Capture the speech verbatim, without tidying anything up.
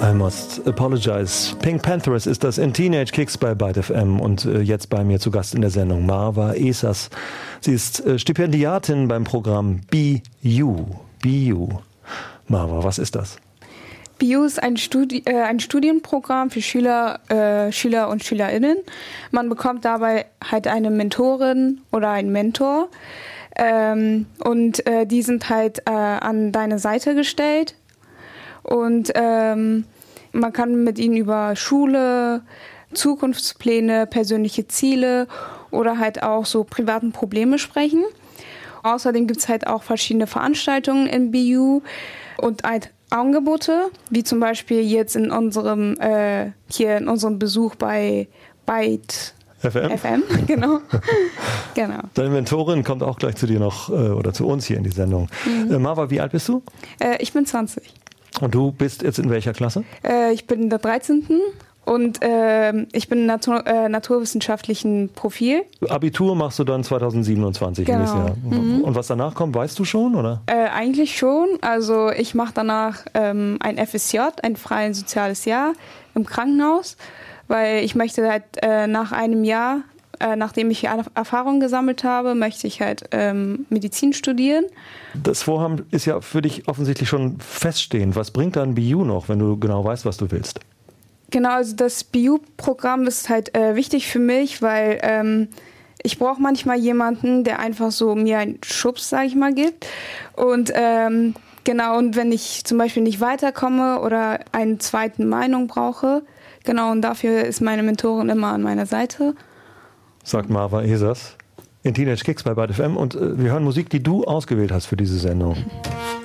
I must apologize. Pink Panthers ist das in Teenage Kicks bei Byte F M und äh, jetzt bei mir zu Gast in der Sendung Marwa Esas. Sie ist äh, Stipendiatin beim Programm B U. B U. Marwa, was ist das? B U ist ein, Studi- äh, ein Studienprogramm für Schüler, äh, Schüler und SchülerInnen. Man bekommt dabei halt eine Mentorin oder einen Mentor. Ähm, und äh, die sind halt äh, an deine Seite gestellt. Und ähm, man kann mit ihnen über Schule, Zukunftspläne, persönliche Ziele oder halt auch so privaten Probleme sprechen. Außerdem gibt es halt auch verschiedene Veranstaltungen in B U und halt Angebote, wie zum Beispiel jetzt in unserem äh, hier in unserem Besuch bei Byte F M. F M, genau. genau. Deine Mentorin kommt auch gleich zu dir noch äh, oder zu uns hier in die Sendung. Mhm. Äh, Marwa, wie alt bist du? Äh, ich bin zwanzig. Und du bist jetzt in welcher Klasse? Äh, ich bin in der dreizehnten und äh, ich bin im Natur, äh, naturwissenschaftlichen Profil. Abitur machst du dann zweitausendsiebenundzwanzig genau. nächstes Jahr. Mhm. Und was danach kommt, weißt du schon, oder? Äh, eigentlich schon. Also ich mache danach ähm, ein F S J, ein freies soziales Jahr im Krankenhaus, weil ich möchte halt äh, nach einem Jahr, äh, nachdem ich Erfahrung gesammelt habe, möchte ich halt ähm, Medizin studieren. Das Vorhaben ist ja für dich offensichtlich schon feststehend. Was bringt dann B U noch, wenn du genau weißt, was du willst? Genau, also das B U-Programm ist halt äh, wichtig für mich, weil ähm, ich brauche manchmal jemanden, der einfach so mir einen Schubs, sag ich mal, gibt. Und ähm, genau, und wenn ich zum Beispiel nicht weiterkomme oder eine zweite Meinung brauche, genau, und dafür ist meine Mentorin immer an meiner Seite. Sagt Marwa Esas in Teenage Kicks bei Byte F M und äh, wir hören Musik, die du ausgewählt hast für diese Sendung.